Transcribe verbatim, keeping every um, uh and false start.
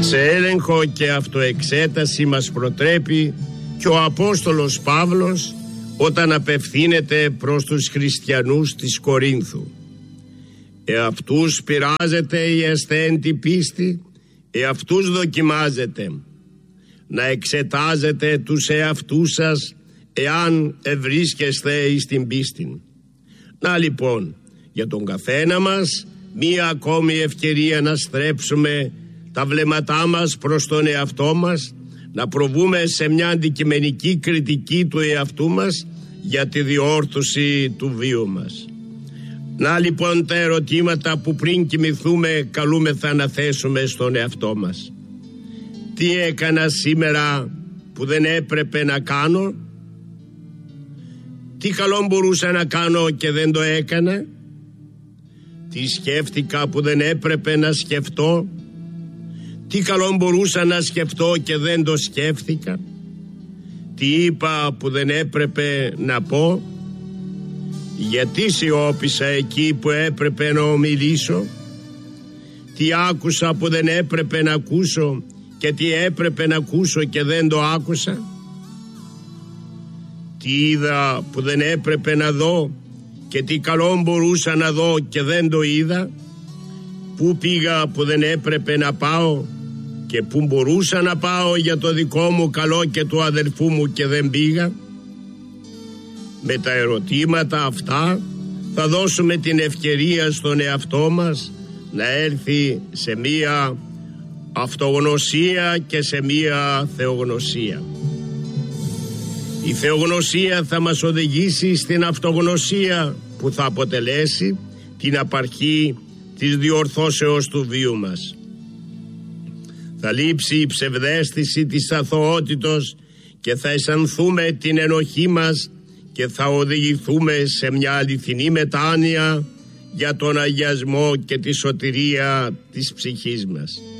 Σε έλεγχο και αυτοεξέταση μας προτρέπει και ο Απόστολος Παύλος όταν απευθύνεται προς τους χριστιανούς της Κορίνθου. Εαυτούς πειράζεται η ασθέντη πίστη, εαυτούς δοκιμάζετε. Να εξετάζετε τους εαυτούς σας εάν ευρίσκεστε εις την πίστη. Να λοιπόν, για τον καθένα μας μία ακόμη ευκαιρία να στρέψουμε τα βλέμματά μας προς τον εαυτό μας, να προβούμε σε μια αντικειμενική κριτική του εαυτού μας για τη διόρθωση του βίου μας. Να λοιπόν τα ερωτήματα που πριν κοιμηθούμε καλούμεθα να θέσουμε στον εαυτό μας. Τι έκανα σήμερα που δεν έπρεπε να κάνω? Τι καλό μπορούσα να κάνω και δεν το έκανα? Τι σκέφτηκα που δεν έπρεπε να σκεφτώ? Τι καλό μπορούσα να σκεφτώ και δεν το σκέφτηκα? Τι είπα που δεν έπρεπε να πω? Γιατί σιώπησα εκεί που έπρεπε να ομιλήσω? Τι άκουσα που δεν έπρεπε να ακούσω και τι έπρεπε να ακούσω και δεν το άκουσα? Τι είδα που δεν έπρεπε να δω και τι καλό μπορούσα να δω και δεν το είδα? Πού πήγα που δεν έπρεπε να πάω και πού μπορούσα να πάω για το δικό μου καλό και του αδελφού μου και δεν πήγα? Με τα ερωτήματα αυτά θα δώσουμε την ευκαιρία στον εαυτό μας να έρθει σε μία αυτογνωσία και σε μία θεογνωσία. Η θεογνωσία θα μας οδηγήσει στην αυτογνωσία που θα αποτελέσει την απαρχή της διορθώσεως του βίου μας. Θα λείψει η ψευδαίσθηση της αθωότητος και θα αισθανθούμε την ενοχή μας και θα οδηγηθούμε σε μια αληθινή μετάνοια για τον αγιασμό και τη σωτηρία της ψυχής μας.